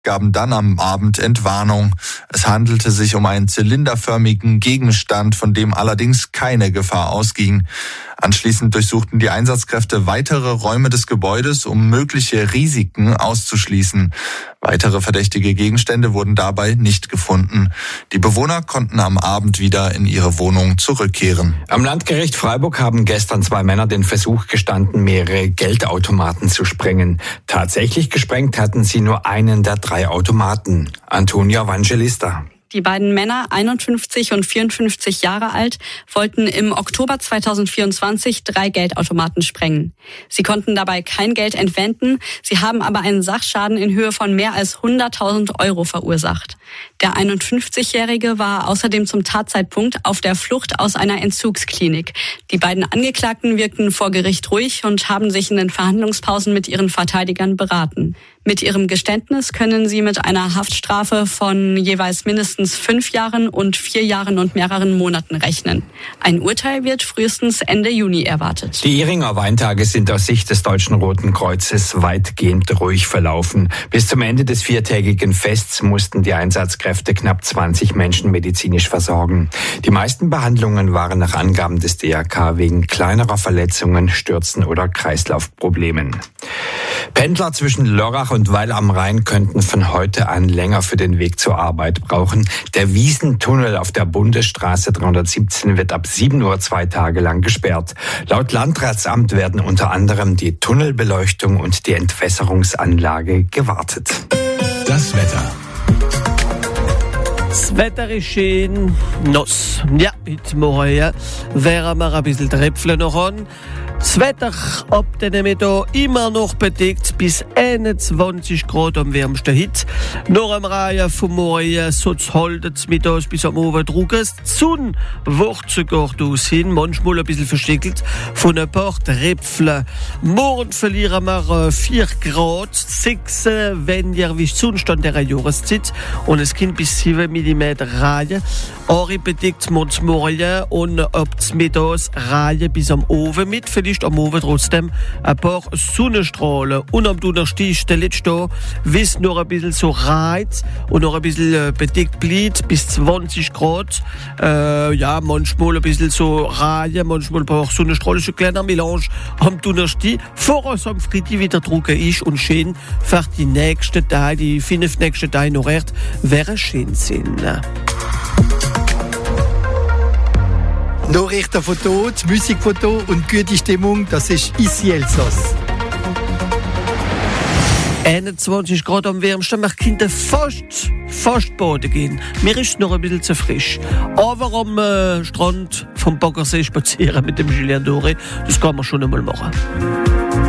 gaben dann am Abend Entwarnung. Es handelte sich um einen zylinderförmigen Gegenstand, von dem allerdings keine Gefahr ausging. Anschließend durchsuchten die Einsatzkräfte weitere Räume des Gebäudes, um mögliche Risiken auszuschließen. Weitere verdächtige Gegenstände wurden dabei nicht gefunden. Die Bewohner konnten am Abend wieder in ihre Wohnung zurückkehren. Am Landgericht Freiburg haben gestern 2 Männer den Versuch gestanden, mehrere Geldautomaten zu sprengen. Tatsächlich gesprengt hatten sie nur einen der 3 Automaten. Antonia Vangelista. Die beiden Männer, 51 und 54 Jahre alt, wollten im Oktober 2024 3 Geldautomaten sprengen. Sie konnten dabei kein Geld entwenden, sie haben aber einen Sachschaden in Höhe von mehr als 100.000 Euro verursacht. Der 51-Jährige war außerdem zum Tatzeitpunkt auf der Flucht aus einer Entzugsklinik. Die beiden Angeklagten wirkten vor Gericht ruhig und haben sich in den Verhandlungspausen mit ihren Verteidigern beraten. Mit ihrem Geständnis können sie mit einer Haftstrafe von jeweils mindestens 5 Jahren und 4 Jahren und mehreren Monaten rechnen. Ein Urteil wird frühestens Ende Juni erwartet. Die Ihringer Weintage sind aus Sicht des Deutschen Roten Kreuzes weitgehend ruhig verlaufen. Bis zum Ende des 4-tägigen Fests mussten die Einsatzkräfte knapp 20 Menschen medizinisch versorgen. Die meisten Behandlungen waren nach Angaben des DRK wegen kleinerer Verletzungen, Stürzen oder Kreislaufproblemen. Pendler zwischen Lörrach und Weil am Rhein könnten von heute an länger für den Weg zur Arbeit brauchen. Der Wiesentunnel auf der Bundesstraße 317 wird ab 7 Uhr 2 Tage lang gesperrt. Laut Landratsamt werden unter anderem die Tunnelbeleuchtung und die Entwässerungsanlage gewartet. Das Wetter. Das Wetter ist schön nass. Ja, heute Morgen wären wir ein bisschen Tröpfchen noch an. Das Wetter ab den Mittag immer noch bedeckt bis 21 Grad am wärmsten heute. Noch am Reihe vom Morgen soll es halten mittags bis am Abend drucken. Die Sonne wird sogar draus hin, manchmal ein bisschen versteckelt von ein paar Tröpfchen. Morgen verlieren wir 4 Grad, 6, wenn ihr wisst, Sonnenstand der Jahreszeit. Und es kann bis 7 mm Reihe. Ari bedeckt morgen und ab des Mittags Reihe bis am Abend mit. Vielleicht am Abend trotzdem ein paar Sonnenstrahlen. Und am Donnerstag ist der letzte Tag, wie es noch ein bisschen so reizt und noch ein bisschen bedeckt bleibt, bis 20 Grad. Ja, manchmal ein bisschen so Reihe, manchmal ein paar Sonnenstrahlen, so ein kleiner Melange am Donnerstag. Vor uns am Freitag wieder trocken ist und schön für die nächsten Tage, die 5 nächsten Tage noch echt, wäre schön sind. Nachrichten von dort, Musik von dort und gute Stimmung, das ist Ici Elsass. 21 Grad am wärmsten, wir können fast baden gehen. Mir ist noch ein bisschen zu frisch. Aber am Strand vom Baggersee spazieren mit dem Julien Doré, das kann man schon einmal machen.